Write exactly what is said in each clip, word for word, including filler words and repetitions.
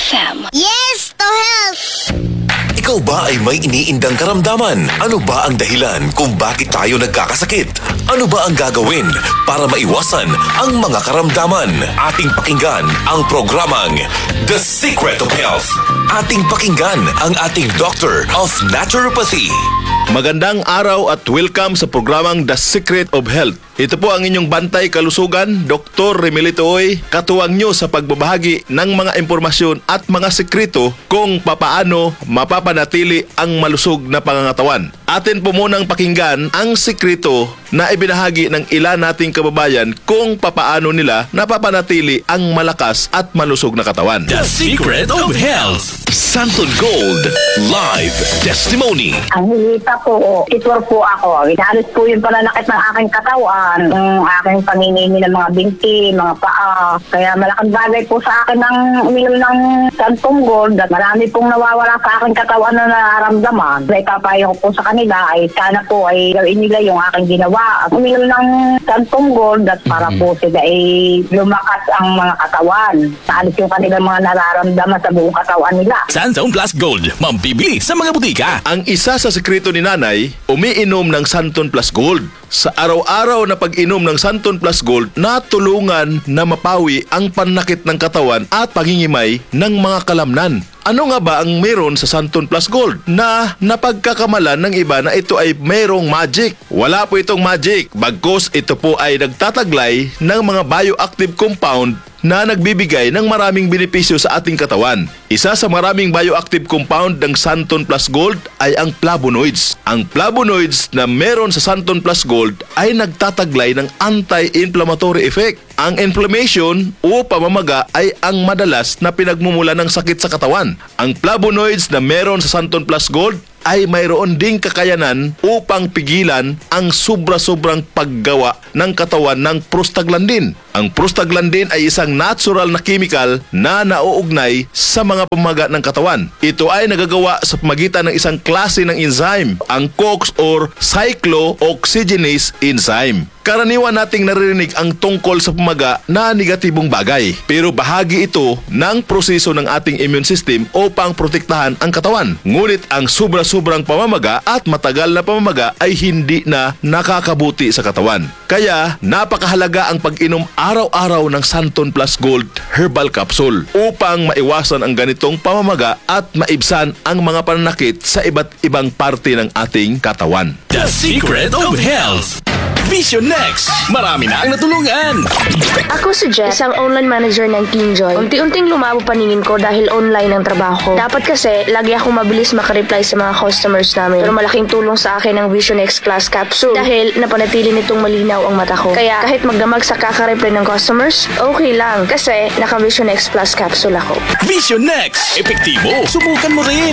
F M. Yes to health! Ikaw ba ay may iniindang karamdaman? Ano ba ang dahilan kung bakit tayo nagkakasakit? Ano ba ang gagawin para maiwasan ang mga karamdaman? Ating pakinggan ang programang The Secret of Health. Ating pakinggan ang ating Doctor of Naturopathy. Magandang araw at welcome sa programang The Secret of Health. Ito po ang inyong bantay kalusugan, Doktor Remelito Oy, katuwang nyo sa pagbabahagi ng mga impormasyon at mga sekreto kung papaano mapapanatili ang malusog na pangangatawan. Atin po munang pakinggan ang sekreto na ibinahagi ng ilan nating kababayan kung papaano nila napapanatili ang malakas at malusog na katawan. The Secret of Health. Santon Gold Live Testimony. Ang hilita po, titur po ako. Inalis po yung pananakit ng aking katawan, yung aking paninini ng mga binti, mga paa. Kaya malaking bagay po sa akin ng uminom ng Santon Gold at marami pong nawawala sa aking katawan na nararamdaman. May papayo ko po sa kanila ay sana po ay gawin nila yung aking ginawa. Uminom ng Santon Gold at para po sila ay lumakas ang mga katawan. Naalis yung kanilang mga nararamdaman sa buong katawan nila. Santon Plus Gold, mambibili sa mga butika. Ang isa sa sekreto ni Nanay, umiinom ng Santon Plus Gold. Sa araw-araw na pag-inom ng Santon Plus Gold, natulungan na mapawi ang panakit ng katawan at pangingimay ng mga kalamnan. Ano nga ba ang meron sa Santon Plus Gold na napagkakamalan ng iba na ito ay mayroong magic? Wala po itong magic, bagkus ito po ay nagtataglay ng mga bioactive compound na nagbibigay ng maraming benepisyo sa ating katawan. Isa sa maraming bioactive compound ng Santon Plus Gold ay ang flavonoids. Ang flavonoids na meron sa Santon Plus Gold ay nagtataglay ng anti-inflammatory effect. Ang inflammation o pamamaga ay ang madalas na pinagmumula ng sakit sa katawan. Ang flavonoids na meron sa Santon Plus Gold ay mayroon ding kakayanan upang pigilan ang sobra-sobrang paggawa ng katawan ng prostaglandin. Ang prostaglandin ay isang natural na chemical na nauugnay sa mga pamamaga ng katawan. Ito ay nagagawa sa pamagitan ng isang klase ng enzyme, ang COX or cyclooxygenase enzyme. Karaniwan nating naririnig ang tungkol sa pamaga na negatibong bagay. Pero bahagi ito ng proseso ng ating immune system upang protektahan ang katawan. Ngunit ang sobra-sobrang pamamaga at matagal na pamamaga ay hindi na nakakabuti sa katawan. Kaya napakahalaga ang pag-inom araw-araw ng Santon Plus Gold Herbal Capsule upang maiwasan ang ganitong pamamaga at maibsan ang mga pananakit sa iba't ibang parte ng ating katawan. The Secret of Health. Vision Next. Marami na ang natulungan. Ako si Jess, isang online manager ng Kingjoy. Unti-unting lumabo paningin ko dahil online ang trabaho. Dapat kasi, lagi akong mabilis makareply sa mga customers namin. Pero malaking tulong sa akin ang Vision X Plus Capsule dahil napanatili nitong malinaw ang mata ko. Kaya kahit magdamag sa kakareply ng customers, okay lang kasi naka Vision X Plus Capsule ako. Vision Next. Epektibo. Subukan mo rin.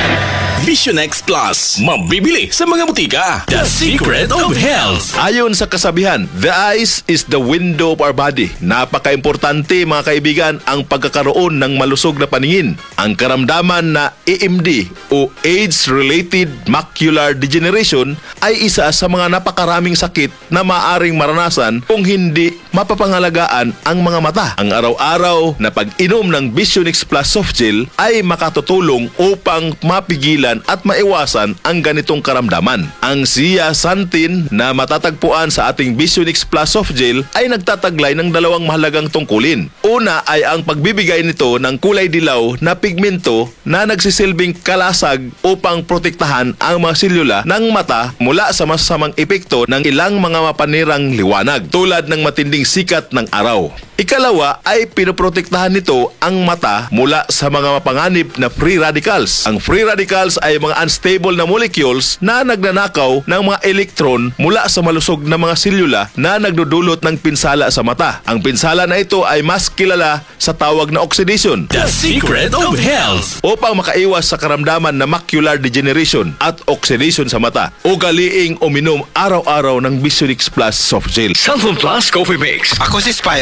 Vision X Plus. Mambibili sa mga butika. The Secret of Health. Ayon sa kasabihan, the eyes is the window of our body. Napaka-importante mga kaibigan ang pagkakaroon ng malusog na paningin. Ang karamdaman na A M D o Age-Related Macular Degeneration ay isa sa mga napakaraming sakit na maaring maranasan kung hindi mapapangalagaan ang mga mata. Ang araw-araw na pag-inom ng Vision X Plus Soft Gel ay makatutulong upang mapigilan at maiwasan ang ganitong karamdaman. Ang zeaxanthin na matatagpuan sa ating Vision X Plus Soft Gel ay nagtataglay ng dalawang mahalagang tungkulin. Una ay ang pagbibigay nito ng kulay dilaw na pigmento na nagsisilbing kalasag upang protektahan ang mga selula ng mata mula sa masasamang epekto ng ilang mga mapanirang liwanag tulad ng matinding sikat ng araw. Ikalawa ay pinoprotektahan nito ang mata mula sa mga mapanganib na free radicals. Ang free radicals ay mga unstable na molecules na nagnanakaw ng mga elektron mula sa malusog na mga selula na nagdudulot ng pinsala sa mata. Ang pinsala na ito ay mas kilala sa tawag na oxidation. The Secret of Health. Upang makaiwas sa karamdaman na macular degeneration at oxidation sa mata, ugaliing uminom araw-araw ng Vision X Plus Soft Gel. Santon Plus Coffee Mix. Ako si Spyro, isa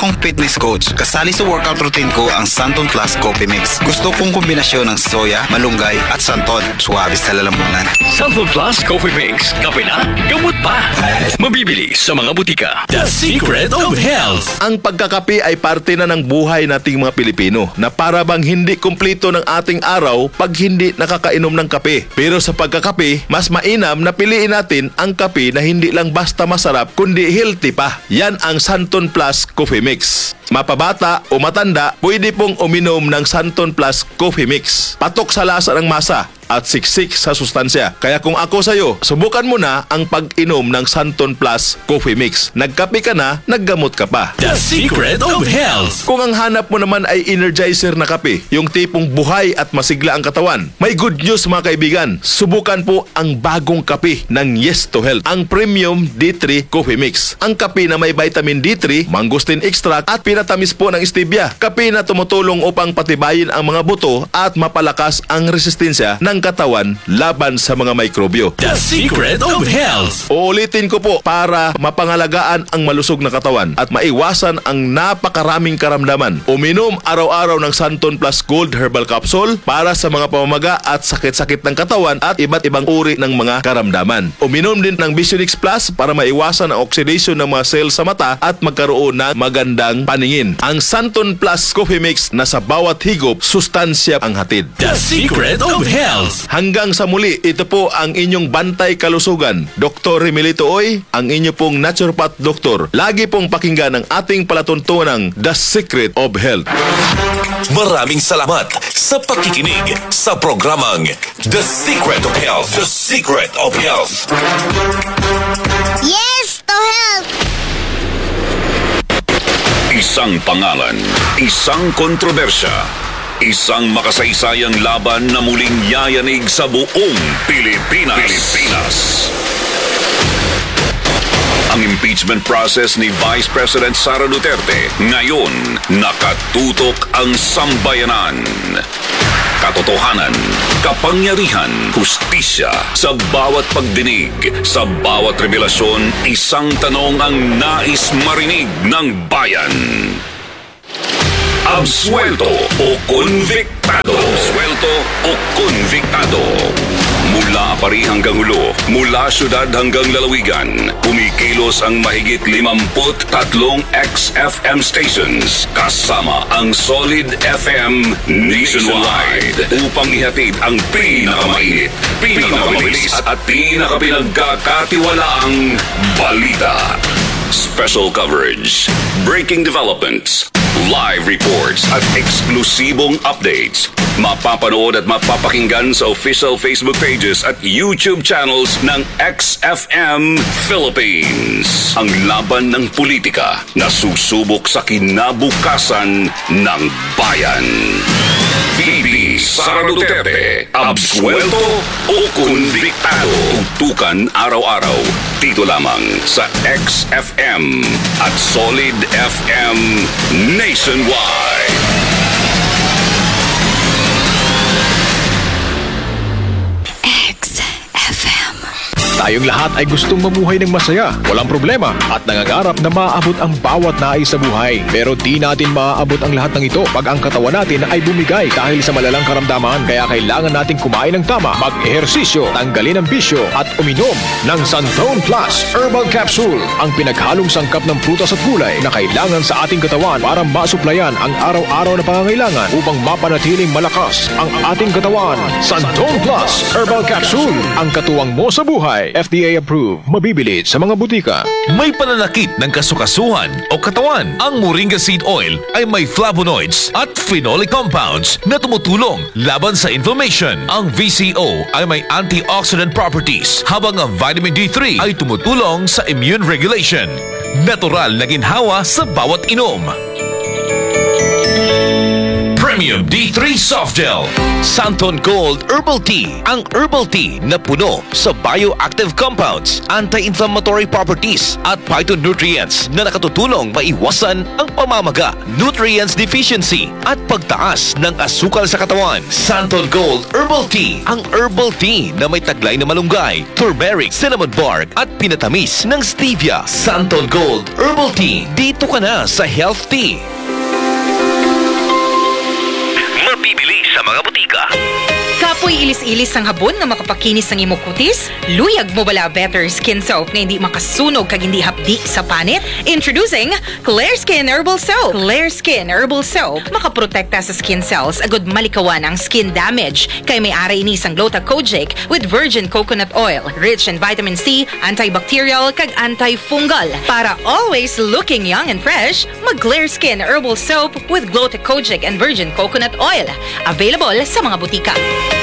akong fitness coach. Kasali sa workout routine ko ang Santon Plus Coffee Mix. Gusto kong kombinasyon ng soya, malunggay at santon. Suwabe sa lalamunan. Santon Plus Coffee Mix. Kape na, gamot pa. Mabibili sa mga butika. The Secret of Health. Ang pagkakape ay parte na ng buhay nating mga Pilipino na para bang hindi kumpleto ng ating araw pag hindi nakakainom ng kape. Pero sa pagkakape, mas mainam na piliin natin ang kape na hindi lang basta masarap kundi healthy pa. Yan ang Santon Plus Coffee Mix. Mapabata o matanda, pwede pong uminom ng Santon Plus Coffee Mix. Patok sa lasa ng masa at siksik sa sustansya. Kaya kung ako sa'yo, subukan mo na ang pag-inom ng Santon Plus Coffee Mix. Nagkape ka na, naggamot ka pa. The Secret of Health. Kung ang hanap mo naman ay energizer na kape, yung tipong buhay at masigla ang katawan, may good news mga kaibigan. Subukan po ang bagong kape ng Yes to Health, ang Premium D three Coffee Mix. Ang kape na may vitamin D three, mangosteen extract at pinatamis po ng stevia. Kape na tumutulong upang patibayin ang mga buto at mapalakas ang resistensya ng katawan laban sa mga mikrobyo. The Secret of Health. Uulitin ko po para mapangalagaan ang malusog na katawan at maiwasan ang napakaraming karamdaman. Uminom araw-araw ng Santon Plus Gold Herbal Capsule para sa mga pamamaga at sakit-sakit ng katawan at iba't ibang uri ng mga karamdaman. Uminom din ng Visionix Plus para maiwasan ang oxidation ng mga cells sa mata at magkaroon ng magandang paningin. Ang Santon Plus Coffee Mix na sa bawat higop, sustansya ang hatid. The Secret of Health. Hanggang sa muli, ito po ang inyong bantay kalusugan. Doktor Remilito Oy, ang inyo pong naturopath doktor. Lagi pong pakinggan ang ating palatuntunang The Secret of Health. Maraming salamat sa pakikinig sa programang The Secret of Health. The Secret of Health. Yes to health! Isang pangalan, isang kontrobersya, isang makasaysayang laban na muling yayanig sa buong Pilipinas. Pilipinas. Ang impeachment process ni Vice President Sara Duterte ngayon nakatutok ang sambayanan. Katotohanan, kapangyarihan, hustisya, sa bawat pagdinig, sa bawat revelasyon, isang tanong ang nais marinig ng bayan. Absuelto o konviktado? Absuelto o konviktado? Mula Pari hanggang Hulo, mula syudad hanggang lalawigan, kumikilos ang mahigit limamput tatlong X F M stations kasama ang Solid F M nationwide upang ihatid ang pinakamainit, pinakamabilis at pinakapinagkakatiwalaang balita. Special coverage, breaking developments, live reports at eksklusibong updates. Mapapanood at mapapakinggan sa official Facebook pages at YouTube channels ng X F M Philippines. Ang laban ng politika na susubok sa kinabukasan ng bayan. V P Sara Duterte, absuelto o konviktado? Tutukan araw-araw dito lamang sa X F M at Solid F M nationwide. Tayong lahat ay gustong mamuhay ng masaya, walang problema at nangangarap na maaabot ang bawat nais sa buhay. Pero di natin maaabot ang lahat ng ito pag ang katawan natin ay bumigay dahil sa malalang karamdaman. Kaya kailangan nating kumain ng tama, mag-ehersisyo, tanggalin ang bisyo at uminom ng Santon Plus Herbal Capsule, ang pinaghalong sangkap ng prutas at gulay na kailangan sa ating katawan para masuplayan ang araw-araw na pangangailangan upang mapanatiling malakas ang ating katawan. Santon Plus Herbal Capsule, ang katuwang mo sa buhay. F D A approved, mabibili sa mga butika. May pananakit ng kasukasuhan o katawan. Ang Moringa Seed Oil ay may flavonoids at phenolic compounds na tumutulong laban sa inflammation. Ang V C O ay may antioxidant properties, habang ang vitamin D three ay tumutulong sa immune regulation. Natural na ginhawa sa bawat inom. Premium D three Soft Gel. Santon Gold Herbal Tea. Ang herbal tea na puno sa bioactive compounds, anti-inflammatory properties at phytonutrients na nakatutulong maiwasan ang pamamaga, nutrients deficiency at pagtaas ng asukal sa katawan. Santon Gold Herbal Tea. Ang herbal tea na may taglay na malunggay, turmeric, cinnamon bark at pinatamis ng stevia. Santon Gold Herbal Tea. Dito ka na sa Health Tea. Mabibili sa mga butika. Kapoy ilis-ilis ang habon nga makapakinis ng imong kutis? Luyag mo bala Better Skin Soap nga hindi makasunog kag hindi hapdi sa panit? Introducing Clear Skin Herbal Soap. Clear Skin Herbal Soap makaprotekta sa skin cells agud malikawan ang skin damage kay may aray ni sang Glucokojic with virgin coconut oil, rich in vitamin C, antibacterial kag antifungal. Para always looking young and fresh, mag Clear Skin Herbal Soap with Glucokojic and virgin coconut oil. Available sa mga butika.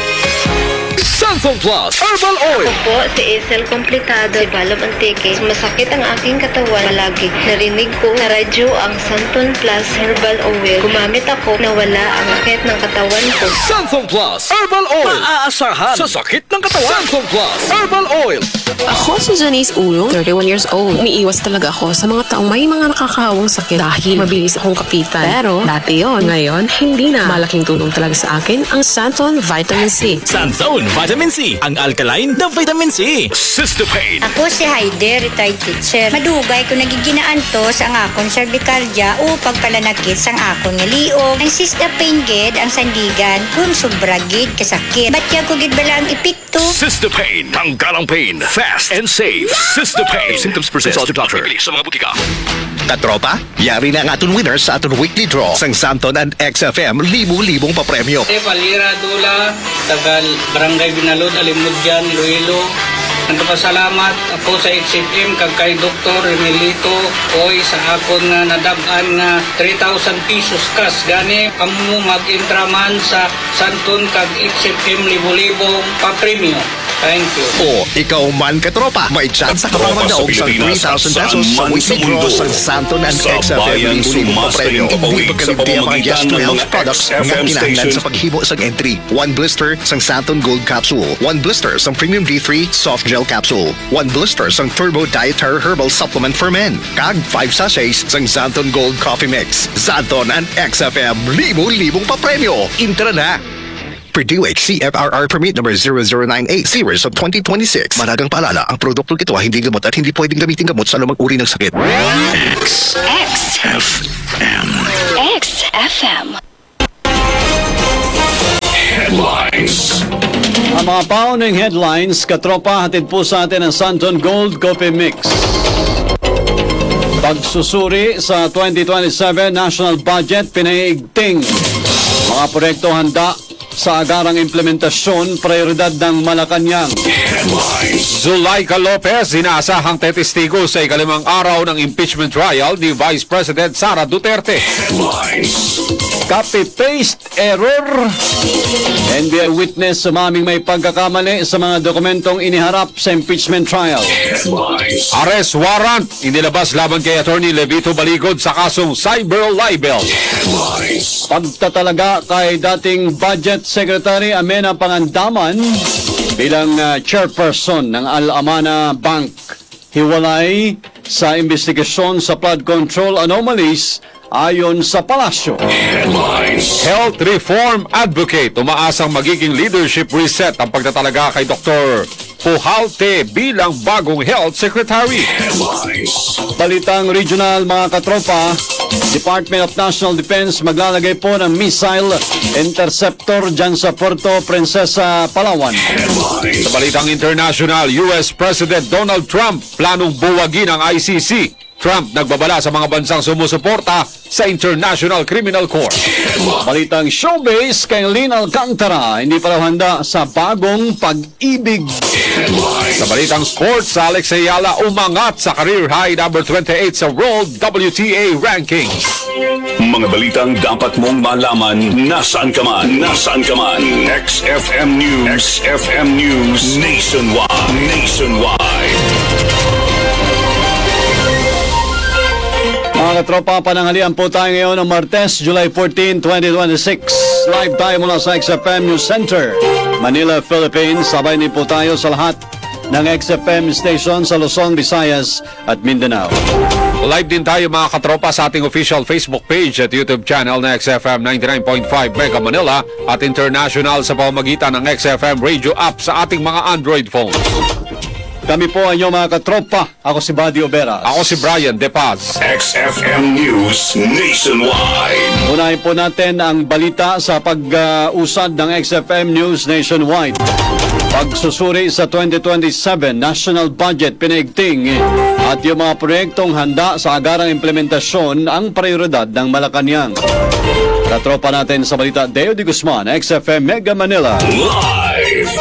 Santon Plus Herbal Oil. Ako po, si Isel Kompletado, Ibalog Antique. Masakit ang aking katawan palagi. Narinig ko na radyo ang Santon Plus Herbal Oil. Gumamit ako na wala ang sakit ng katawan ko. Santon Plus Herbal Oil. Maaasahan sa sakit ng katawan. Santon Plus Herbal Oil. Ako si Janice Ulong, thirty-one years old. Umiiwas talaga ako sa mga taong may mga nakakahawang sakit dahil mabilis akong kapitan. Pero dati yon, ngayon hindi na. Malaking tulong talaga sa akin ang Santon Vitamin C. Santon Vitamin C, ang alkaline na vitamin C. Cystopain. Ako si Heide, retired teacher. Madugay ko nagiginaan to sa ang akong cervicalgia o pagpalanakit sa akong ngaliog. Ang cystopain gid ang sandigan kung sobra gid kasakit. Ba't kaya ko gid bala ang epekto? Cystopain, tanggal ang pain, fast and safe. Cystopain. If symptoms persist, consult your doctor. Bibili sa mga butika. Katropa, yari na ang aton winners sa aton weekly draw sang Santon and X F M libu-libong papremyo. E Palira Dula, tagal Barangay Binalod, Alimudyan, Iloilo. Nagpasalamat ako sa X F M kag kay Doktor Emilito Oy sa akon nga nadab-an nga three thousand pesos cash gani amo mag-intraman sa Santon kag X F M libu-libong papremyo. Thank you. O, ikaw man katropa, may chance ka pang magdaog sa three thousand pesos sa weekly draw sa Santon and X F M libu-libong papremyo. Hindi pagkalibdi ang mga Yes twelve products nga kinahanglan sa paghimo sang entry. One blister sang Santon Gold Capsule. One blister sang Premium D three Soft Gel Capsule. One blister sang Turbo Dietary Herbal Supplement for Men. Kag five sachets sang Santon Gold Coffee Mix. Santon and X F M libu-libong papremyo. Intra na! Purdue H C F R R Permit number zero zero nine eight series of twenty twenty-six. Managang paalala, ang produkto ito ay hindi gamot at hindi pwedeng gamitin gamot sa anumang uri ng sakit. X X F M X F M Headlines. Ang mga paunang headlines, katropa, hatid po sa atin ang Santon Gold Coffee Mix. Pagsusuri sa twenty twenty-seven National Budget, pinaigting. Mga proyekto handa sa agarang implementasyon, prioridad ng Malacanang. Headlines. Zulaika Lopez, inaasahang tetestigo sa ikalimang araw ng impeachment trial ni Vice President Sara Duterte. Headlines. Copy-paste error. N B I witness sumaming may pagkakamali sa mga dokumentong iniharap sa impeachment trial. Headlines. Arrest warrant inilabas laban kay Attorney Levito Baligod sa kasong cyber libel. Headlines. Pagtatalaga kay dating Budget Secretary Amena Pangandaman bilang uh, chairperson ng Al-Amana Bank. Hiwalay sa investigasyon sa flood control anomalies ayon sa palasyo. Headlines. Health Reform Advocate, umaasang magiging leadership reset ang pagtatalaga kay Doktor Puhalte bilang bagong Health Secretary. Headlines. Balitang regional, mga katropa, Department of National Defense maglalagay po ng missile interceptor dyan sa Puerto Princesa, Palawan. Headlines. Sa balitang international, U S President Donald Trump planong buwagin ang I C C. Trump nagbabala sa mga bansang sumusuporta sa International Criminal Court. Balitang showbiz, kay Lynn Alcantara hindi pa raw handa sa bagong pag-ibig. Sa balitang sports, Alex Ayala umangat sa career high number twenty-eight sa World W T A Rankings. Mga balitang dapat mong malaman nasaan ka man, nasaan ka man. X F M News, X F M News Nationwide, Nationwide. Mga Mga katropa, pananghalian po tayo ngayon ng Martes, July fourteenth, twenty twenty-six. Live tayo mula sa X F M News Center, Manila, Philippines. Sabay din po tayo sa lahat ng X F M station sa Luzon, Visayas at Mindanao. Live din tayo mga katropa sa ating official Facebook page at YouTube channel na X F M ninety-nine point five Mega Manila at international sa pamamagitan ng X F M radio app sa ating mga Android phones. Kami po ang inyong mga katropa. Ako si Buddy Oberas. Ako si Brian De Paz. X F M News Nationwide. Unahin po natin ang balita sa pag-usad ng X F M News Nationwide. Pagsusuri sa twenty twenty-seven National Budget pinaigting at yung mga proyektong handa sa agarang implementasyon ang prioridad ng Malacanang. Katropa natin sa balita, Deo de Guzman, X F M Mega Manila. Live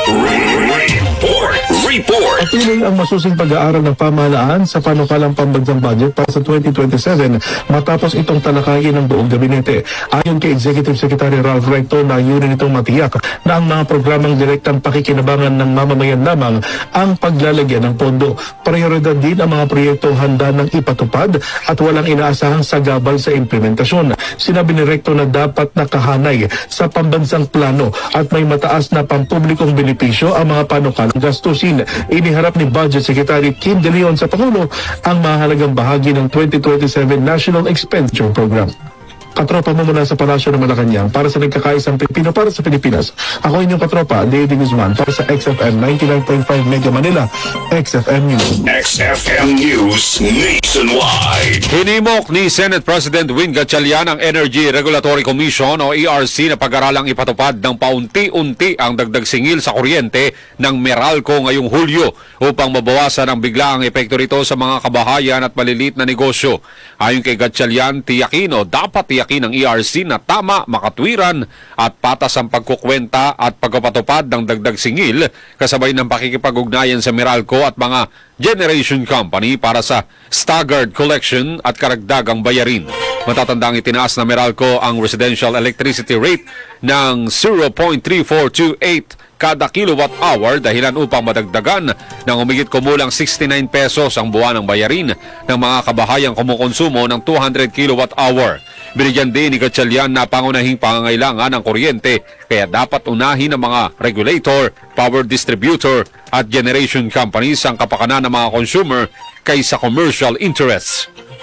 report. Report. Patuloy ang masusing pag-aaral ng pamahalaan sa panukalang pambansang budget para sa twenty twenty-seven matapos itong talakayin ng buong gabinete. Ayon kay Executive Secretary Ralph Recto, nayunin itong matiyak na ang mga programang direktang pakikinabangan ng mamamayan lamang ang paglalagyan ng pondo. Prioridad din ang mga proyektong handa ng ipatupad at walang inaasahang sagabal sa implementasyon. Sinabi ni Recto na dapat nakahanay sa pambansang plano at may mataas na pampublikong benepisyo ang mga panukalang gastusin. Iniharap ni Budget Secretary Kim De Leon sa Pangulo ang mahalagang bahagi ng twenty twenty-seven National Expenditure Program. Katropa mo muna sa Palasyo ng Malacanang para sa nagkakaisang Pilipino para sa Pilipinas. Ako inyong katropa, Deo de Guzman para sa X F M ninety-nine point five Mega Manila, X F M News. X F M News Nationwide. Hinimok ni Senate President Win Gatchalian ang Energy Regulatory Commission o E R C na pag-aralang ipatupad ng paunti-unti ang dagdag singil sa kuryente ng Meralco ngayong Hulyo upang mabawasan ang biglaang epekto rito sa mga kabahayan at maliliit na negosyo. Ayon kay Gatchalian, tiyakin o dapat tiyakin ng E R C na tama, makatwiran at patas ang pagkukwenta at pagpapatupad ng dagdag singil kasabay ng pakikipag-ugnayan sa Meralco at mga generation company para sa staggered collection at karagdagang bayarin. Matatandang itinaas na Meralco ang residential electricity rate ng zero point three four two eight kada kilowatt hour dahilan upang madagdagan ng humigit kumulang sixty-nine pesos ang buwan ng bayarin ng mga kabahayang kumukonsumo ng two hundred kilowatt hour. Binigyan din ni Gatchalian na pangunahing pangangailangan ng kuryente kaya dapat unahin ng mga regulator, power distributor at generation companies ang kapakanan ng mga consumer kaysa commercial interests.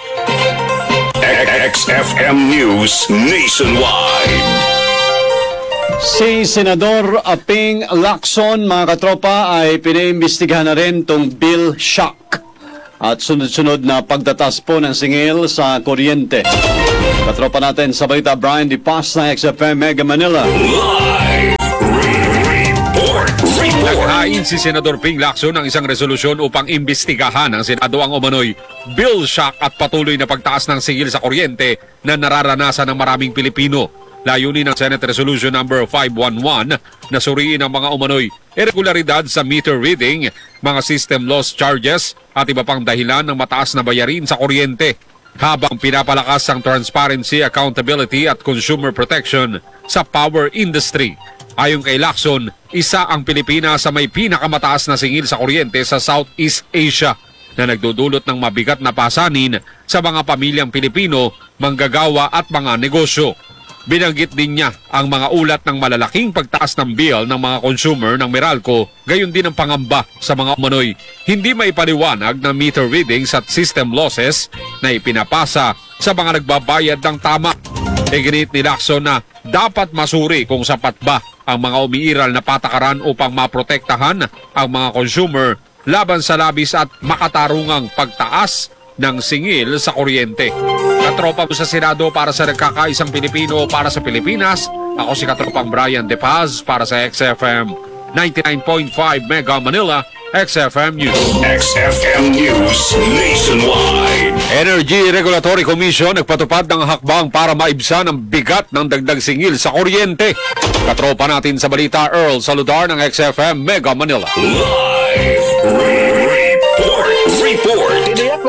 X F M News Nationwide. Si Senador Aping Lacson, mga katropa, ay pinaimbestigahan na rin itong bill shock at sunod-sunod na pagtatas po ng singil sa kuryente. Katropa natin sa balita, Brian De Paz na X F M Mega Manila. Live report. Naghain si Senador Ping Lacson ng isang resolusyon upang imbestigahan ng Senado ang umano'y bill shock at patuloy na pagtaas ng singil sa kuryente na nararanasan ng maraming Pilipino. Layunin ng Senate Resolution number five eleven na suriin ang mga umano'y irregularidad sa meter reading, mga system loss charges at iba pang dahilan ng mataas na bayarin sa kuryente habang pinapalakas ang transparency, accountability at consumer protection sa power industry. Ayon kay Lacson, isa ang Pilipinas sa may pinakamataas na singil sa kuryente sa Southeast Asia na nagdudulot ng mabigat na pasanin sa mga pamilyang Pilipino, manggagawa at mga negosyo. Binanggit din niya ang mga ulat ng malalaking pagtaas ng bill ng mga consumer ng Meralco, gayon din ang pangamba sa mga umano'y hindi maipaliwanag na meter readings at system losses na ipinapasa sa mga nagbabayad ng tama. Iginit ni Lacson na dapat masuri kung sapat ba ang mga umiiral na patakaran upang maprotektahan ang mga consumer laban sa labis at makatarungang pagtaas ng singil sa kuryente. Katropa mo sa Senado para sa nagkakaisang Pilipino para sa Pilipinas. Ako si Katropang Brian De Paz para sa X F M ninety-nine point five Mega Manila, X F M News. X F M News Nationwide. Energy Regulatory Commission nagpatupad ng hakbang para maibsan ang bigat ng dagdag singil sa kuryente. Katropa natin sa balita, Earl Saludar ng X F M Mega Manila. Live report. Report. Tiniyak ng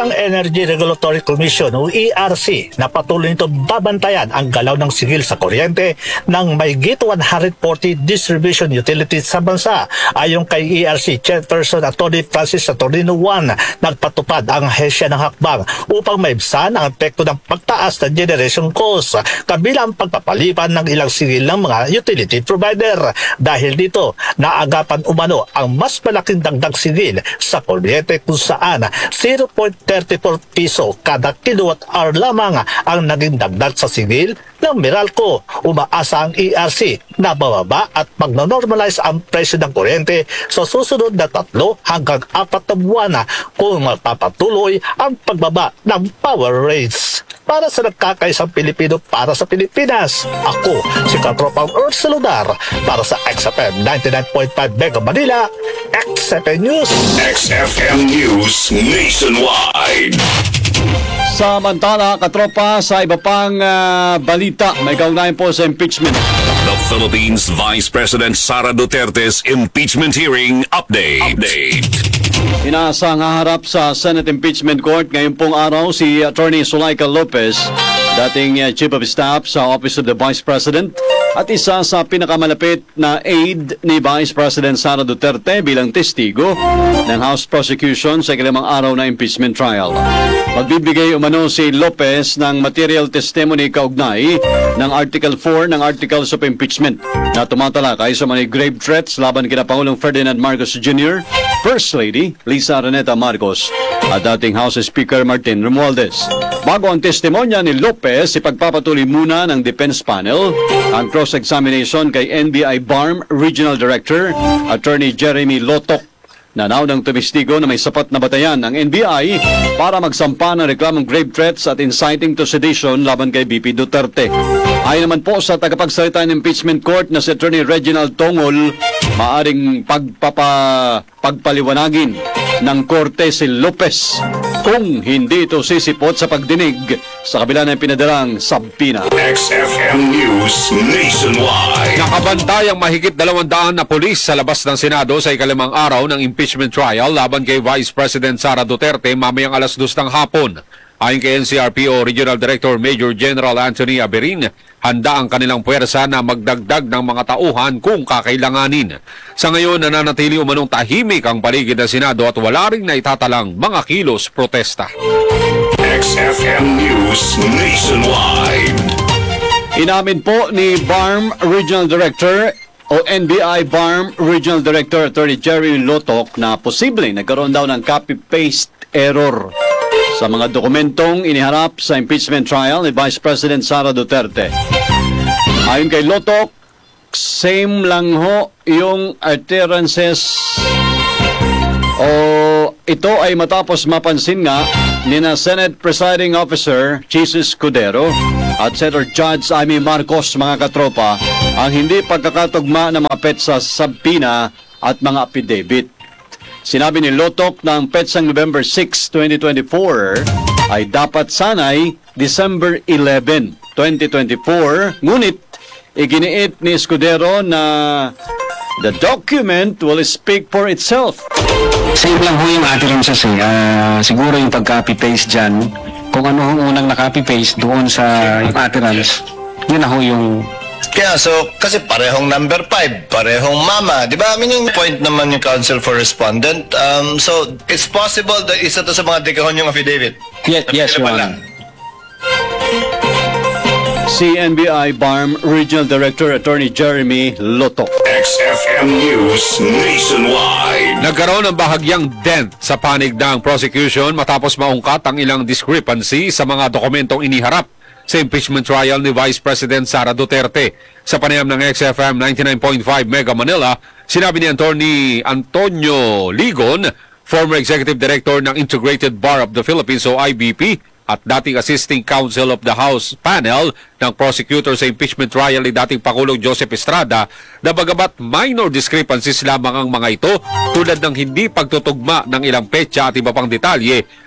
ng Energy Regulatory Commission o E R C na patuloy nito babantayan ang galaw ng sigil sa kuryente ng mahigit one hundred forty distribution utilities sa bansa. Ayon kay E R C Chairperson Atty. Francis Saturnino one, nagpatupad ang ahensya ng hakbang upang maibsan ang epekto ng pagtaas ng generation cost kabilang pagpapaliban ng ilang sigil ng mga utility provider. Dahil dito, naagapan umano ang mas malaking dagdag sigil sa kuryente kung saan zero point three four piso kada kilowatt hour lamang ang naging dagdag sa sigil ng Meralco. Umaasa ang E R C na bababa at magno-normalize ang presyo ng kuryente sa susunod na tatlo hanggang apat na buwan kung magpapatuloy ang pagbaba ng power rates. Para sa nagkakaisang Pilipino para sa Pilipinas, ako si Katropang Earth Saludar para sa X F M ninety-nine point five Mega Manila, X F M News. X F M News Nationwide. Samantala, katropa, sa iba pang uh, balita, may kaugnayan po sa impeachment. The Philippines Vice President Sara Duterte's impeachment hearing update. Update. Inaasang haharap sa Senate Impeachment Court ngayon pong araw si Attorney Zulaika Lopez, dating uh, Chief of Staff sa Office of the Vice President at isa sa pinakamalapit na aide ni Vice President Sara Duterte bilang testigo ng House Prosecution sa ikalimang araw na impeachment trial. Magbibigay umano si Lopez ng material testimony kaugnay ng Article four ng Articles of Impeachment na tumatalakay sa mga grave threats laban kina Pangulong Ferdinand Marcos Junior, First Lady Lisa Araneta Marcos at dating House Speaker Martin Romualdez. Bago ang testimonya ni Lopez, ipagpapatuloy muna ng Defense Panel ang cross-examination kay N B I B A R M Regional Director Attorney Jeremy Lotok na naunang tumistigo na may sapat na batayan ng N B I para magsampa ng reklamong grave threats at inciting to sedition laban kay B P Duterte. Ayon naman po sa tagapagsalita ng impeachment court na si Attorney Reginald Tongol, maaring pagpapa, pagpaliwanagin ng korte si Lopez kung hindi ito sisipot sa pagdinig sa kabila ng pinadalang sabpina. X F M News Nationwide. Nakabantay ang mahigit dalawang daan na pulis sa labas ng Senado sa ikalimang araw ng impeachment trial laban kay Vice President Sara Duterte mamayang alas dos ng hapon. Ayon kay N C R P O Regional Director Major General Anthony Aberin, handa ang kanilang puwersa na magdagdag ng mga tauhan kung kakailanganin. Sa ngayon, nananatili umanong tahimik ang paligid ng Senado at wala ring naitatalang mga kilos protesta. X F M News Nationwide. Inamin po ni B A R M Regional Director o N B I B A R M Regional Director Attorney Jerry Lotok na posible nagkaroon daw ng copy-paste error sa mga dokumentong iniharap sa impeachment trial ni Vice President Sara Duterte. Ayon kay Lotok, same lang ho yung utterances o ito ay matapos mapansin nga ni na Senate Presiding Officer Jesus Escudero at Senator Judge Amy Marcos, mga katropa, ang hindi pagkakatugma ng mga petsa sa sabpina at mga affidavit. Sinabi ni Lotok na ang petsang November six, twenty twenty-four ay dapat sanay December eleven, twenty twenty-four, ngunit iginiit ni Escudero na the document will speak for itself. Same lang ho yung utterances eh. Uh, siguro yung pag-copy-paste dyan, kung ano yung unang na-copy-paste doon sa yung utterance, yun na ho yung... Kaya so, kasi parehong number five, parehong mama, di ba? I mean, yung point naman yung counsel for respondent. Um, so, it's possible that isa to sa mga dekahon yung affidavit. Yes, yes, Your Honor. C N B I B A R M Regional Director Attorney Jeremy Lotok. X F M News Nationwide. Nagkaroon ng bahagyang dent sa panig ng prosecution matapos maungkat ang ilang discrepancy sa mga dokumentong iniharap sa impeachment trial ni Vice President Sara Duterte. Sa panayam ng X F M ninety-nine point five Mega Manila, sinabi ni Attorney Antonio Ligon, former Executive Director ng Integrated Bar of the Philippines o I B P, at dating Assisting Counsel of the House Panel ng prosecutor sa impeachment trial ni dating Pangulong Joseph Estrada, na bagamat minor discrepancies lamang ang mga ito tulad ng hindi pagtutugma ng ilang petsa at iba pang detalye,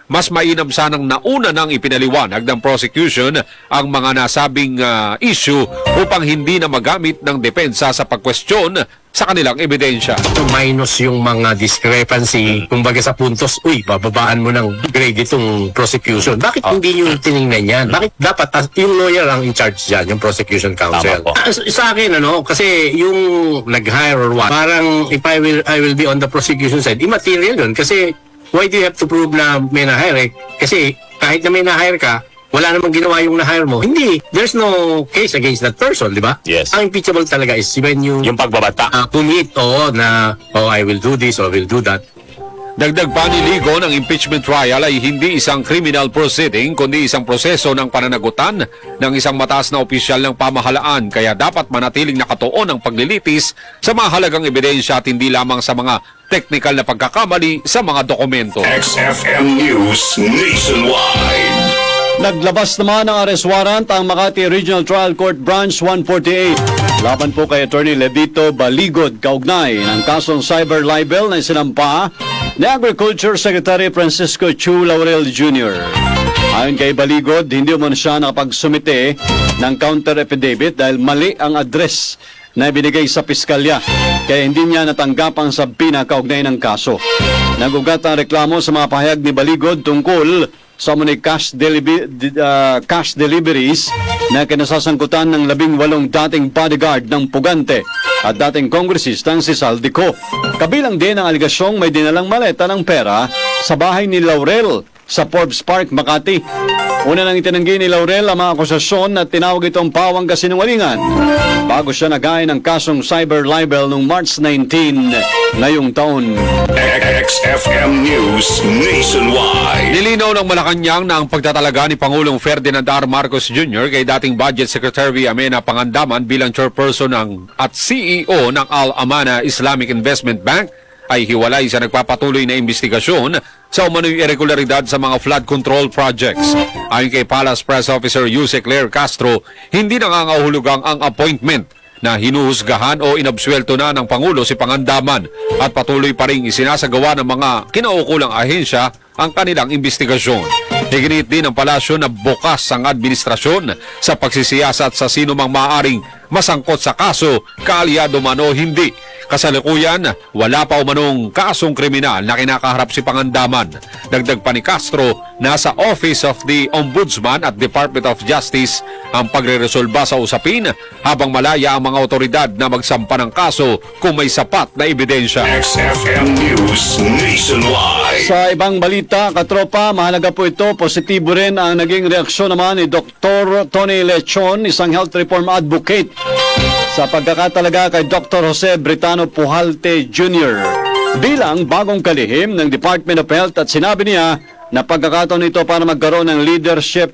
mas mainam sanang nauna nang ipinaliwanag ng prosecution ang mga nasabing uh, issue upang hindi na magamit ng depensa sa pagkwestiyon sa kanilang ebidensya. Minus yung mga discrepancy, kumbaga sa puntos, uy, bababaan mo ng grade itong prosecution. Bakit Oh. hindi nyo tinignan yan? Bakit dapat as- yung lawyer ang in charge dyan, yung prosecution counsel? Tama po. Ah, sa sa akin, ano, kasi yung nag-hire or what, parang if I will I will be on the prosecution side, immaterial yun. Kasi why do you have to prove na may na-hire eh? Kasi kahit na may na-hire ka, wala namang ginawa yung na-hire mo. Hindi. There's no case against that person, di ba? Yes. Ang impeachable talaga is when you Yung pagbabata. uh, commit, oo, na, oh, I will do this or I will do that. Dagdag pa ni Ligo, ng impeachment trial ay hindi isang criminal proceeding kundi isang proseso ng pananagutan ng isang mataas na opisyal ng pamahalaan, kaya dapat manatiling nakatuon ang paglilitis sa mahalagang ebidensya at hindi lamang sa mga technical na pagkakamali sa mga dokumento. X F M News Nationwide. Naglabas naman ng arrest warrant ang Makati Regional Trial Court Branch one forty-eight. Laban po kay Attorney Levito Baligod kaugnay ng kasong cyber libel na isinampa ni Agriculture Secretary Francisco Chu Laurel Junior Ayon kay Baligod, hindi man siya nakapagsumite ng counter affidavit dahil mali ang address na binigay sa piskalya, kaya hindi niya natanggap ang sabina kaugnay ng kaso. Nagugat ang reklamo sa mga pahayag ni Baligod tungkol sa mga cash, delibi- uh, cash deliveries na kinasasangkutan ng labing walong dating bodyguard ng Pugante at dating kongresistang si Saldico. Kabilang din ang aligasyong may dinalang maleta ng pera sa bahay ni Laurel sa Forbes Park, Makati. Una nang itinanggi ni Laurel ang mga akusasyon at tinawag itong pawang kasinungalingan bago siya naghain ng kasong cyber libel noong March nineteenth ngayong taon. X F M News Nationwide. Nilinaw ng Malacanang na ang pagtatalaga ni Pangulong Ferdinand R. Marcos Junior kay dating Budget Secretary Amena Pangandaman bilang chairperson ng, at C E O ng Al-Amana Islamic Investment Bank ay hiwalay sa nagpapatuloy na investigasyon sa umano'y irregularidad sa mga flood control projects. Ayon kay Palace Press Officer Yuse Claire Castro, hindi nangangahulugang ang appointment na hinuhusgahan o inabsuelto na ng Pangulo si Pangandaman at patuloy pa rin isinasagawa ng mga kinaukulang ahensya ang kanilang investigasyon. Higinit din ng palasyo na bukas ang administrasyon sa pagsisiyasat sa sino mang maaring masangkot sa kaso, kaalyado man o hindi. Kasalukuyan, wala pa umanong kasong kriminal na kinakaharap si Pangandaman. Dagdag pa ni Castro, nasa Office of the Ombudsman at Department of Justice ang pagreresolba sa usapin habang malaya ang mga otoridad na magsampa ng kaso kung may sapat na ebidensya. X F M News Nationwide. Sa ibang balita, katropa, mahalaga po ito, positibo rin ang naging reaksyon naman ni Doctor Tony Lechon, isang health reform advocate, sa pagkakatalaga kay Doctor Jose Britano Pujalte Junior bilang bagong kalihim ng Department of Health, at sinabi niya na pagkakataon ito para magkaroon ng leadership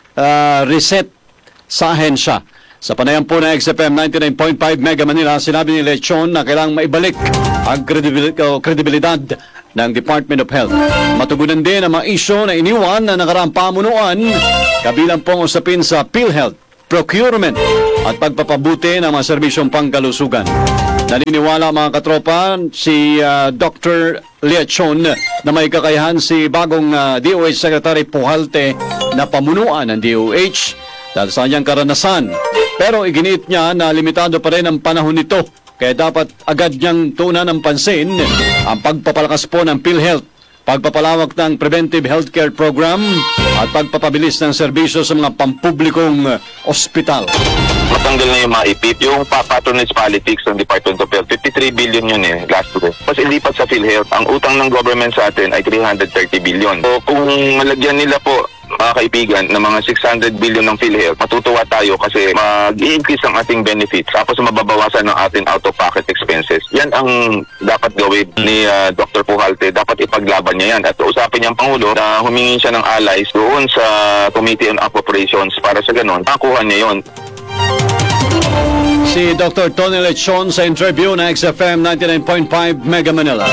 uh, reset sa ahensya. Sa panayam po ng X F M ninety-nine point five Mega Manila, sinabi ni Lechon na kailangang maibalik ang credibil- uh, kredibilidad ng Department of Health. Matugunan din ang mga isyo na iniwan na nakaraang pamunuan, kabilang pong usapin sa PhilHealth, procurement at pagpapabuti ng mga serbisyong pangkalusugan. Naniniwala mga katropa si uh, Doctor Lechon na may kakayahan si bagong uh, D O H Secretary Pujalte na pamunuan ng D O H dahil sa kanyang karanasan. Pero iginit niya na limitado pa rin ang panahon nito, kaya dapat agad niyang tuunan ng pansin ang pagpapalakas po ng PhilHealth, pagpapalawak ng preventive healthcare program at pagpapabilis ng serbisyo sa mga pampublikong ospital. Matanggal na yung maipit. Yung patronage politics ng Department of Health, fifty-three billion yun eh, last year. Mas ilipat sa PhilHealth, ang utang ng government sa atin ay three hundred thirty billion. So kung malagyan nila po, mga kaibigan, ng mga six hundred billion ng PhilHealth, matutuwa tayo kasi mag-i-increase ang ating benefits tapos mababawasan ng ating out-of-pocket expenses. Yan ang dapat gawin ni uh, Doctor Pujalte. Dapat ipaglaban niya yan. At usapin niya ang Pangulo na humingi siya ng allies doon sa Committee on Appropriations para sa ganon, makuha niya yon. Si Doctor Tony Lechon sa interview na X F M ninety-nine point five Mega Manila.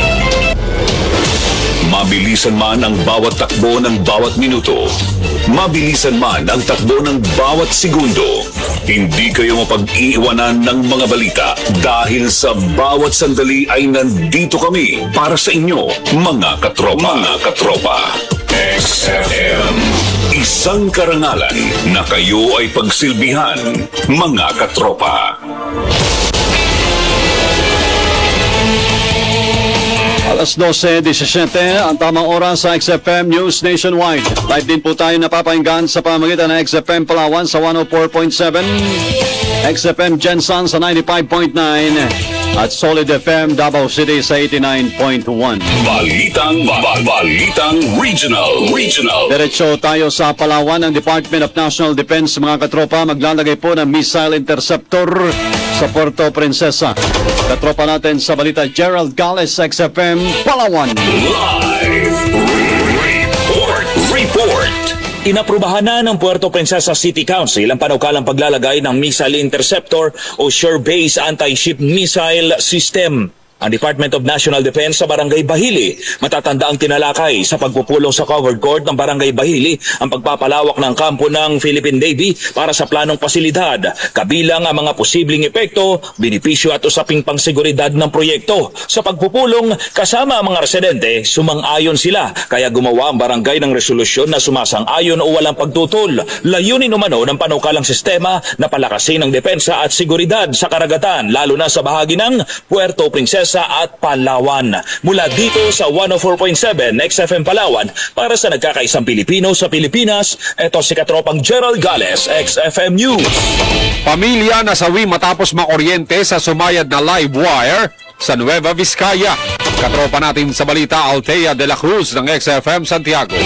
Mabilisan man ang bawat takbo ng bawat minuto, mabilisan man ang takbo ng bawat segundo, hindi kayo mapag-iiwanan ng mga balita dahil sa bawat sandali ay nandito kami para sa inyo, mga katropa. Mga katropa. X F M. Isang karangalan na kayo ay pagsilbihan, mga katropa. Alas dose disisiete, ang tamang oras sa X F M News Nationwide. Live din po tayo napapakinggan sa pamamagitan ng X F M Palawan sa one oh four point seven, X F M Gensan sa ninety-five point nine, at Solid F M Davao City sa eighty-nine point one. Balitang, ba- balitang regional, regional. Diretso tayo sa Palawan. Ang Department of National Defense, mga katropa, maglalagay po ng missile interceptor sa Puerto Princesa. Katropa natin sa balita, Gerald Gales, X F M Palawan. Live report, report. Inaprubahan na ng Puerto Princesa City Council ang panukalang paglalagay ng Missile Interceptor o Shore Base Anti-Ship Missile System. Ang Department of National Defense sa Barangay Bahili matatanda ang tinalakay sa pagpupulong sa covered court ng Barangay Bahili ang pagpapalawak ng kampo ng Philippine Navy para sa planong pasilidad, kabilang ang mga posibleng epekto, benepisyo at usaping pangseguridad ng proyekto. Sa pagpupulong, kasama ang mga residente, sumang-ayon sila, kaya gumawa ang barangay ng resolusyon na sumasang-ayon o walang pagtutol. Layunin umano ng panukalang sistema na palakasin ang depensa at seguridad sa karagatan, lalo na sa bahagi ng Puerto Princesa at Palawan. Mula dito sa one oh four point seven X F M Palawan, para sa nagkakaisang Pilipino sa Pilipinas, ito si katropang Gerald Gales, X F M News. Pamilya nasawi matapos makuryente sa sumayad na live wire sa Nueva Vizcaya. Katropa natin sa balita, Althea de la Cruz ng X F M Santiago.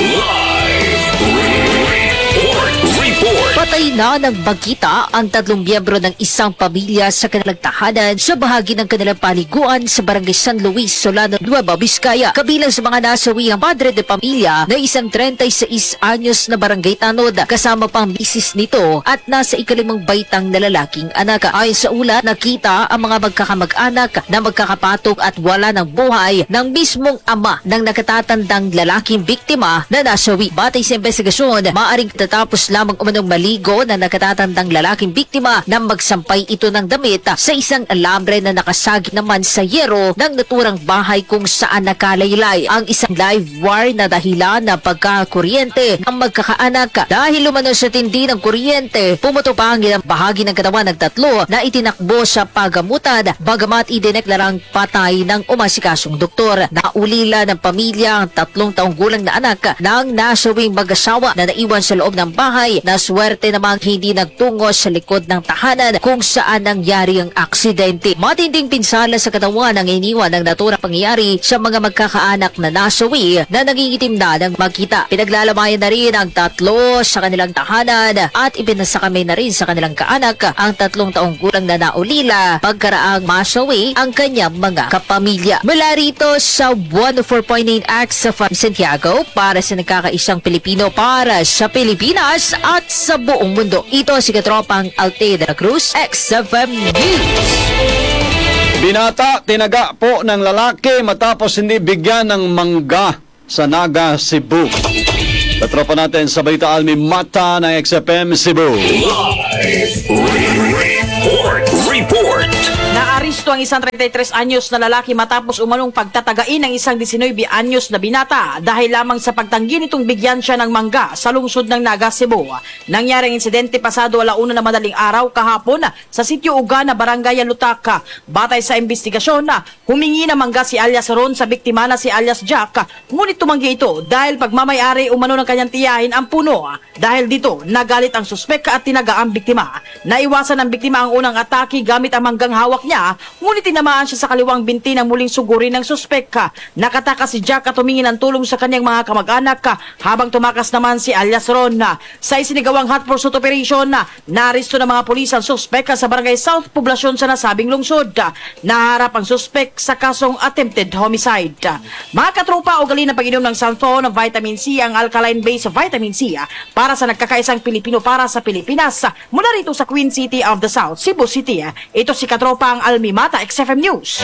Patay na ng bagita ang tatlong miyembro ng isang pamilya sa kanilang tahanan sa bahagi ng kanilang paliguan sa Barangay San Luis, Solano, Nueva Vizcaya. Kabilang sa mga nasawi ang padre de pamilya na isang thirty-six anyos na barangay tanod, kasama pang misis nito at nasa ikalimang baitang na lalaking anak. Ayon sa ulat, nakita ang mga magkakamag-anak na magkakapatong at wala ng buhay ng mismong ama ng nakatatandang lalaking biktima na nasawi. Batay sa investigasyon, maaaring tatapos lamang umanong maligo na nakatatandang lalaking biktima nang magsampay ito ng damit sa isang alambre na nakasagi naman sa yero ng naturang bahay kung saan nakalaylay ang isang live wire na dahilan na pagkakuryente ng magkakaanak. Dahil umano sa tindi ng kuryente, pumuto pa ang ilang bahagi ng katawan ng tatlo na itinakbo sa pagamutan, bagamat idineklarang patay ng umasikasong doktor. Naulila ng pamilya ang tatlong taong gulang na anak ng nasawing mag-asawa na naiwan sa loob ng bahay, na swerte namang hindi nagtungo sa likod ng tahanan kung saan nangyari ang aksidente. Matinding pinsala sa katawan ang iniwan ng naturang pangyayari sa mga magkakaanak na nasawi na nangingitim na ng magkita. Pinaglalamayan na rin ang tatlo sa kanilang tahanan at ipinasakamay na rin sa kanilang kaanak ang tatlong taong gulang na naulila pagkaraang masawi ang kanyang mga kapamilya. Mula rito sa one oh four point eight X from Santiago, para sa nagkakaisang Pilipino, para sa Pilipinas at sa buong mundo. Ito si katropang Althea de la Cruz, X F M News. Binata, tinaga po ng lalaki matapos hindi bigyan ng mangga sa Naga, Cebu. Katropa natin sa balita, Almi Mata ng X F M Cebu. Live report, report. Naaresto ang isang thirty-three anyos na lalaki matapos umanong pagtatagain ng isang nineteen anyos na binata dahil lamang sa pagtanggi nitong bigyan siya ng mangga sa lungsod ng Naga, Cebu. Nangyaring insidente pasado alauna na madaling araw kahapon sa sitio Ugana, Barangay Lutaka. Batay sa investigasyon, humingi ng mangga si alias Ron sa biktima na si alias Jack, ngunit tumanggi ito dahil pagmamayari umano ng kanyang tiyahin ang puno. Dahil dito, nagalit ang suspek at tinaga ang biktima. Naiwasan ng biktima ang unang atake gamit ang manggang hawak niya, ngunit tinamaan siya sa kaliwang binti ng muling sugurin ng suspek. Nakatakas si Jack at tumingin ng tulong sa kanyang mga kamag-anak habang tumakas naman si alias Ron. Sa isinigawang hot pursuit operation, naaresto ng mga pulis ang suspek sa Barangay South Poblasyon sa nasabing lungsod. Naharap ang suspek sa kasong attempted homicide. Mga katropa, ugali na pag-inom ng Santhon ng vitamin C, ang alkaline-based vitamin C para sa nagkakaisang Pilipino para sa Pilipinas. Mula rito sa Queen City of the South, Cebu City, ito si katropang Almi Mata, X F M News.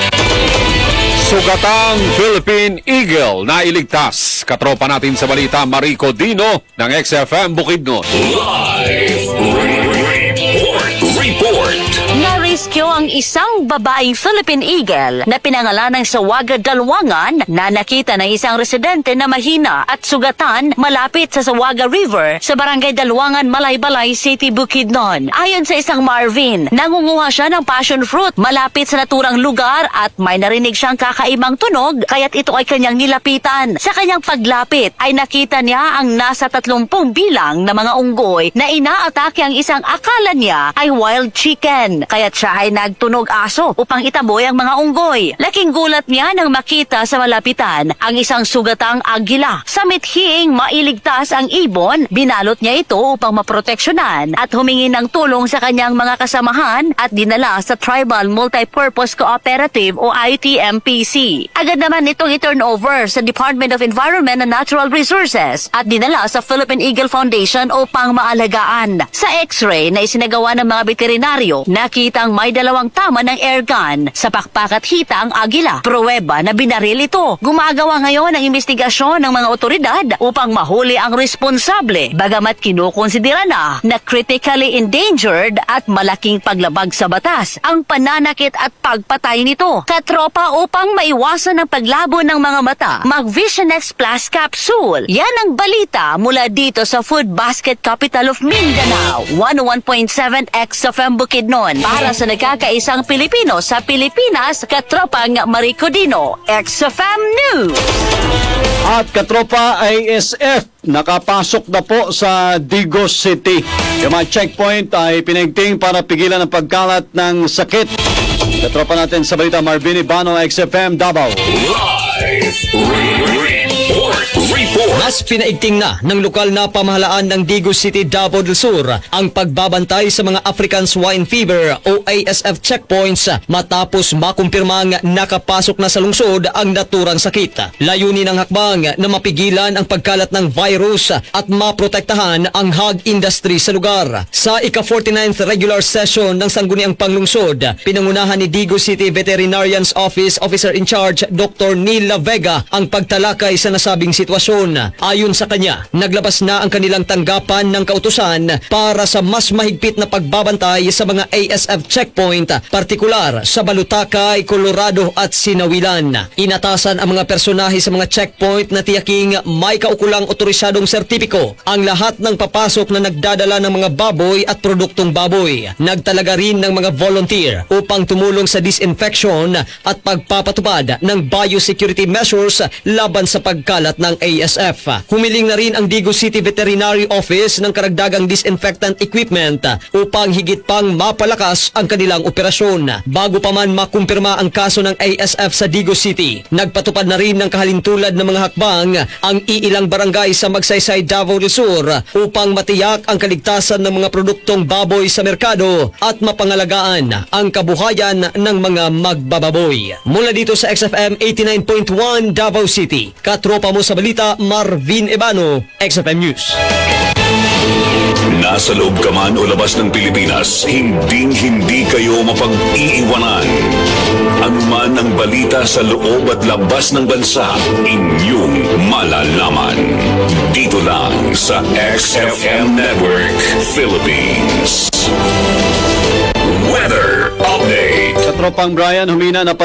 Sugatang Philippine Eagle na iligtas. Katropa natin sa balita, Marico Dino ng X F M Bukidnon. Live report, report. Na-rescue ang ang isang babaeng Philippine Eagle na pinangalan ng Sawaga Dalwangan na nakita ng isang residente na mahina at sugatan malapit sa Sawaga River sa barangay Dalwangan, Malaybalay City, Bukidnon. Ayon sa isang Marvin, nangunguha siya ng passion fruit malapit sa naturang lugar at may narinig siyang kakaibang tunog kaya't ito ay kanyang nilapitan. Sa kanyang paglapit ay nakita niya ang nasa tatlumpung bilang na mga unggoy na inaatake ang isang akala niya ay wild chicken. Kaya't siya ay nagtunog aso upang itaboy ang mga unggoy. Laking gulat niya nang makita sa malapitan ang isang sugatang agila. Sa mithiing mailigtas ang ibon, binalot niya ito upang maproteksyonan at humingi ng tulong sa kanyang mga kasamahan at dinala sa Tribal Multipurpose Cooperative o I T M P C. Agad naman itong i-turn over sa Department of Environment and Natural Resources at dinala sa Philippine Eagle Foundation upang maalagaan. Sa x-ray na isinagawa ng mga veterinaryo, nakitang may dalawang tama ng airgun sa pakpak at hita ang agila. Pruweba na binaril ito. Gumagawa ngayon ang investigasyon ng mga otoridad upang mahuli ang responsable, bagamat kinukonsidera na na critically endangered at malaking paglabag sa batas ang pananakit at pagpatay nito. Katropa, upang maiwasan ang paglabo ng mga mata, mag-Vision X Plus Capsule. Yan ang balita mula dito sa Food Basket Capital of Mindanao, one oh one point seven X F M Bukidnon. Para sa nagkakaisang Pilipino sa Pilipinas, Katropang Marico Dino, X F M News. At katropa I S F, nakapasok na po sa Digos City. Yung mga checkpoint ay pinigting para pigilan ang pagkalat ng sakit. Katropa natin sa balita, Marvin Ibano, X F M Davao. Live report. Report. Mas pinaigting na ng lokal na pamahalaan ng Digos City, Davao del Sur ang pagbabantay sa mga African Swine Fever o A S F checkpoints matapos makumpirmang nakapasok na sa lungsod ang naturang sakit. Layunin ng hakbang na mapigilan ang pagkalat ng virus at maprotektahan ang hog industry sa lugar. Sa ika-forty-ninth regular session ng Sangguniang Panglungsod, pinangunahan ni Digos City Veterinarian's Office Officer in Charge Doctor Neil La Vega ang pagtalakay sa nasabing sitwasyon. Ayon sa kanya, naglabas na ang kanilang tanggapan ng kautusan para sa mas mahigpit na pagbabantay sa mga A S F checkpoint, partikular sa Balutakay, Colorado at Sinawilan. Inatasan ang mga personahe sa mga checkpoint na tiyaking may kaukulang otorisadong sertipiko ang lahat ng papasok na nagdadala ng mga baboy at produktong baboy. Nagtalaga rin ng mga volunteer upang tumulong sa disinfection at pagpapatupad ng biosecurity measures laban sa pagkalat ng A S F. Humiling na rin ang Digos City Veterinary Office ng karagdagang disinfectant equipment upang higit pang mapalakas ang kanilang operasyon. Bago pa man makumpirma ang kaso ng A S F sa Digos City, nagpatupad na rin ng kahalintulad ng mga hakbang ang iilang barangay sa Magsaysay, Davao del Sur upang matiyak ang kaligtasan ng mga produktong baboy sa merkado at mapangalagaan ang kabuhayan ng mga magbababoy. Mula dito sa X F M eighty-nine point one Davao City, katropa mo sa balita, Marvin Ibano, X F M News. Nasa loob ka man o labas ng Pilipinas, hinding-hindi kayo mapag-iiwanan. Ano man ang balita sa loob at labas ng bansa, inyong malalaman. Dito lang sa X F M Network Philippines. Weather Update. Katropang Brian, humina na